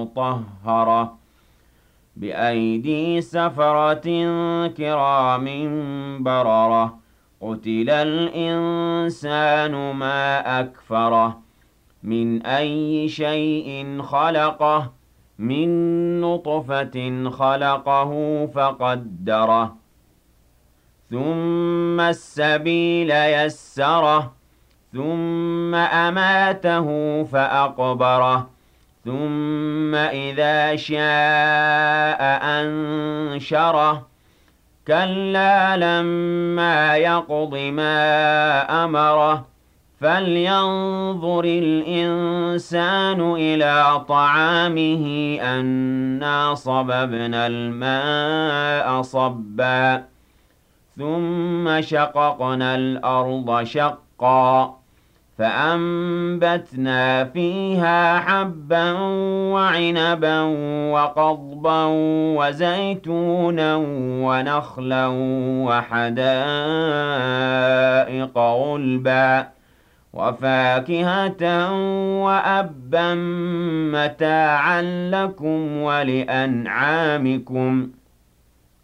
مطهرة بأيدي سفرة كرام بررة قتل الإنسان ما أكفره من أي شيء خلقه من نطفة خلقه فقدره ثم السبيل يسره ثم أماته فأقبره ثم إذا شاء أنشره كلا لما يقض ما أمره فلينظر الإنسان إلى طعامه أنا صببنا الماء صبا ثم شققنا الأرض شقا فأنبتنا فيها حبا وعنبا وقضبا وزيتونا ونخلا وحدائق غلبا وفاكهة وأبا متاعا لكم ولأنعامكم